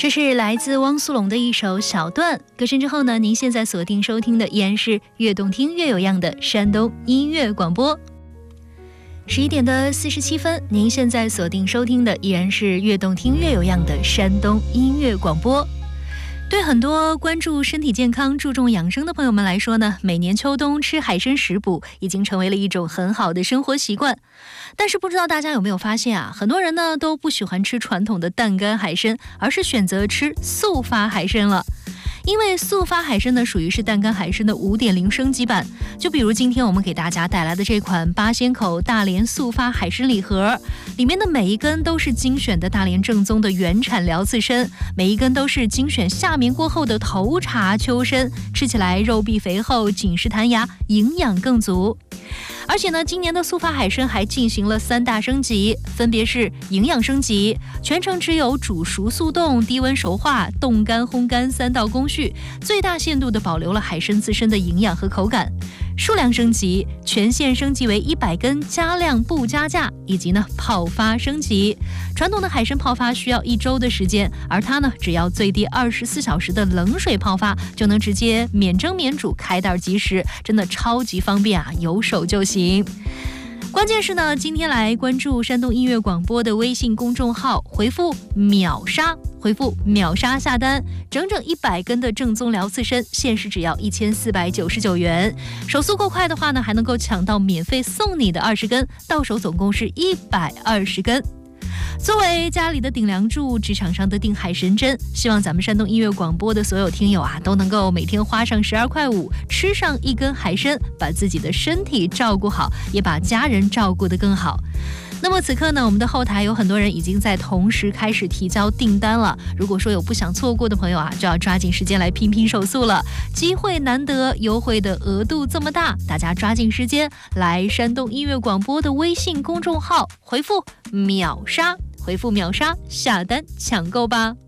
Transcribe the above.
这是来自汪苏泷的一首小段，歌声之后呢，您现在锁定收听的依然是越动听越有样的山东音乐广播。11点的47分，您现在锁定收听的依然是越动听越有样的山东音乐广播。对很多关注身体健康、注重养生的朋友们来说呢，每年秋冬吃海参食补已经成为了一种很好的生活习惯。但是不知道大家有没有发现啊，很多人呢都不喜欢吃传统的淡干海参，而是选择吃速发海参了。因为速发海参呢属于是淡干海参的 5.0 升级版，就比如今天我们给大家带来的这款8仙口大连速发海参礼盒，里面的每一根都是精选的大连正宗的原产辽刺参，每一根都是精选夏眠过后的头茬秋参，吃起来肉壁肥厚，紧实弹牙，营养更足。而且呢，今年的速发海参还进行了3大升级，分别是营养升级，全程只有煮熟速冻、低温熟化、冻干烘干3道工序，最大限度地保留了海参自身的营养和口感。数量升级，全线升级为100根，加量不加价，以及呢泡发升级。传统的海参泡发需要1周的时间，而它呢只要最低24小时的冷水泡发，就能直接免蒸免煮，开袋即食，真的超级方便啊，有手就行。关键是呢，今天来关注山东音乐广播的微信公众号，回复秒杀，回复秒杀下单，整整100根的正宗辽刺参，限时只要1499元。手速够快的话呢，还能够抢到免费送你的20根，到手总共是120根。作为家里的顶梁柱，职场上的定海神针，希望咱们山东音乐广播的所有听友啊，都能够每天花上12.5块，吃上1根海参，把自己的身体照顾好，也把家人照顾得更好。那么此刻呢，我们的后台有很多人已经在同时开始提交订单了。如果说有不想错过的朋友啊，就要抓紧时间来拼拼手速了。机会难得，优惠的额度这么大，大家抓紧时间来山东音乐广播的微信公众号回复秒杀，回复秒杀下单抢购吧。